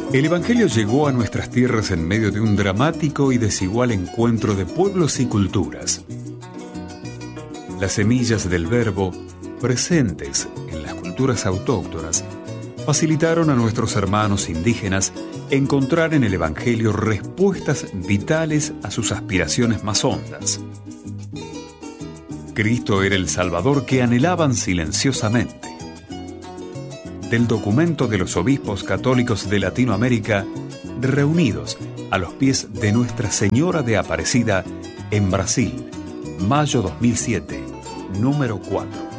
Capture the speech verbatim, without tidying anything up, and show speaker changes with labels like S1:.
S1: El Evangelio llegó a nuestras tierras en medio de un dramático y desigual encuentro de pueblos y culturas. Las semillas del Verbo, presentes en las culturas autóctonas, facilitaron a nuestros hermanos indígenas encontrar en el Evangelio respuestas vitales a sus aspiraciones más hondas. Cristo era el Salvador que anhelaban silenciosamente. Del documento de los obispos católicos de Latinoamérica, reunidos a los pies de Nuestra Señora de Aparecida en Brasil, mayo dos mil siete, número cuatro.